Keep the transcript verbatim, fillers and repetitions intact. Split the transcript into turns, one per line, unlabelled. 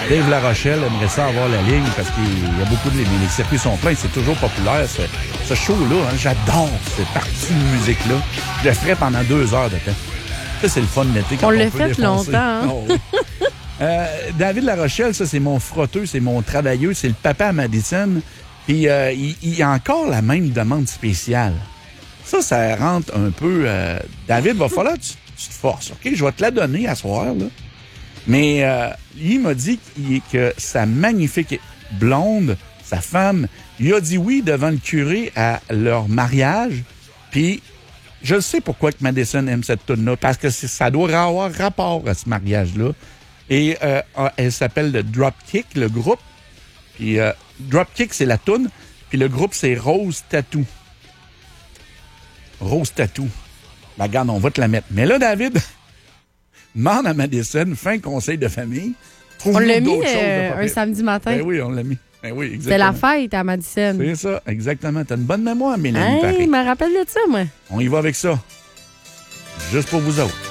Dave Larochelle aimerait ça avoir la ligne parce qu'il y a beaucoup de... Les circuits sont pleins, c'est toujours populaire, ce, ce show-là. Hein, j'adore cette partie de musique-là. Je le ferais pendant deux heures de temps. Ça, c'est le fun de l'été.
On l'a
peut
fait
défoncer.
longtemps. Hein?
Oh, oui. euh, David Larochelle, ça, c'est mon frotteux, c'est mon travailleux, c'est le papa à Madison. Puis euh, il, il y a encore la même demande spéciale. Ça, ça rentre un peu... Euh, David, va falloir que tu, tu te forces, OK? Je vais te la donner à soir, là. Mais euh, il m'a dit que sa magnifique blonde, sa femme, lui a dit oui devant le curé à leur mariage. Puis, je sais pourquoi que Madison aime cette toune-là, parce que ça doit avoir rapport à ce mariage-là. Et euh, elle s'appelle le Dropkick, le groupe. Puis, euh, Dropkick, c'est la toune. Puis le groupe, c'est Rose Tattoo. Rose Tattoo. La garde, on va te la mettre. Mais là, David... demande à Madison, fin conseil de famille.
On l'a mis euh, un samedi matin.
Ben oui, on l'a mis. Ben oui, exactement.
C'est la fête à Madison.
C'est ça, exactement. T'as une bonne mémoire, Mélanie.
Hey, je me rappelle de ça, moi.
On y va avec ça. Juste pour vous autres.